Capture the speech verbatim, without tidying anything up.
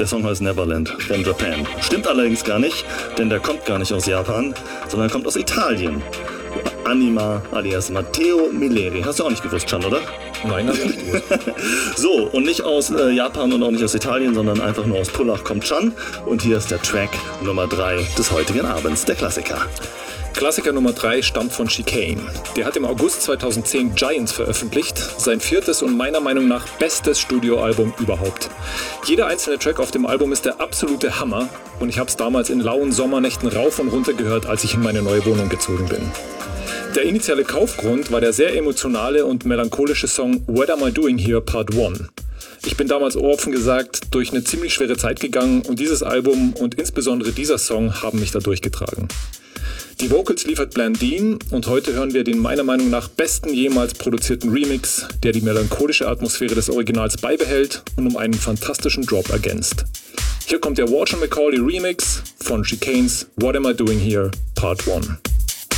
Der Song heißt Neverland from Japan. Stimmt allerdings gar nicht, denn der kommt gar nicht aus Japan, sondern kommt aus Italien. Anima alias Matteo Milleri. Hast du auch nicht gewusst, Can, oder? Nein, das nicht gewusst. So, und nicht aus äh, Japan und auch nicht aus Italien, sondern einfach nur aus Pullach kommt Can. Und hier ist der Track Nummer drei des heutigen Abends, der Klassiker. Klassiker Nummer drei stammt von Chicane. Der hat im August zweitausendzehn Giants veröffentlicht, sein viertes und meiner Meinung nach bestes Studioalbum überhaupt. Jeder einzelne Track auf dem Album ist der absolute Hammer und ich habe es damals in lauen Sommernächten rauf und runter gehört, als ich in meine neue Wohnung gezogen bin. Der initiale Kaufgrund war der sehr emotionale und melancholische Song What Am I Doing Here Part eins. Ich bin damals offen gesagt durch eine ziemlich schwere Zeit gegangen und dieses Album und insbesondere dieser Song haben mich da durchgetragen. Die Vocals liefert Blandine und heute hören wir den meiner Meinung nach besten jemals produzierten Remix, der die melancholische Atmosphäre des Originals beibehält und um einen fantastischen Drop ergänzt. Hier kommt der Walter McCauley Remix von Chicanes What Am I Doing Here Part eins.